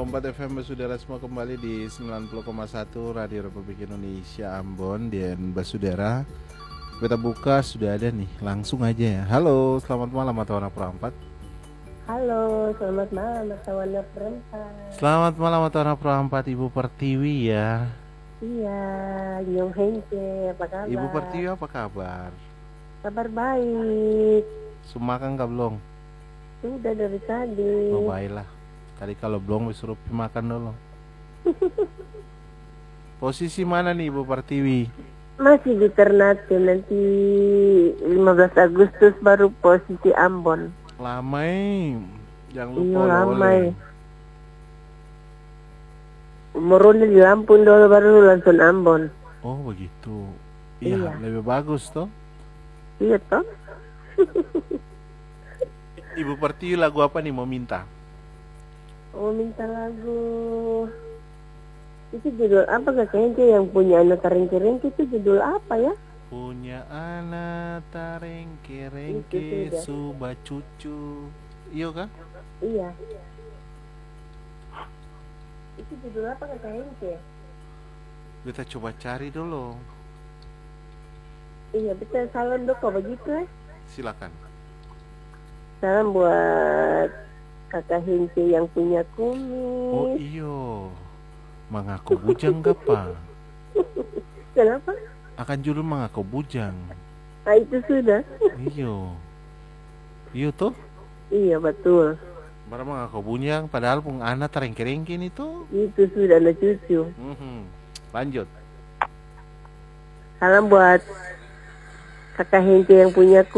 90,4 FM Basudara semua kembali di 90,1 Radio Republik Indonesia Ambon. Dan Basudara, kita buka sudah ada nih, langsung aja ya. Halo, selamat malam Matawana Perempat. Halo, selamat malam Matawana Perempat. Selamat malam Matawana Perempat, Ibu Pertiwi ya. Iya, Nyong Hengke, apa kabar? Ibu Pertiwi apa kabar? Kabar baik. Sumakan nggak belum? Sudah dari tadi. Oh baiklah. Tadi kalau belum disuruh makan dulu. Posisi mana nih Ibu Pertiwi? Masih di Ternate, nanti 15 Agustus baru posisi Ambon. Lamai. Jangan lupa Iya, lamai. oleh. Merunda di Lampung dulu baru langsung Ambon. Oh begitu. Iya, Iya. lebih bagus toh. Iya toh? Ibu Pertiwi lagu apa nih mau minta? Mau minta lagu. Itu judul apa kayaknya yang punya anak ringki-ringki itu judul apa ya? Punya anak tarengke-rengke Itu sudah. suba cucu. Iya kah? Iya. Itu judul apa kayaknya? Kita coba cari dulu. Iya betul, salam doko begitu ya. Silakan. Salam buat kakak Hince yang punya Oh kumis. iyo. Mengaku bujang gak pak? Kenapa? Akan judul mengaku bujang. Ah itu sudah. Iyo. Iyo tuh. Iya betul. Baru mengaku bujang padahal pun anak tarengke-rengke itu. Itu sudah anak cucu. Lanjut. Salam buat kakak Hince yang punya kumis.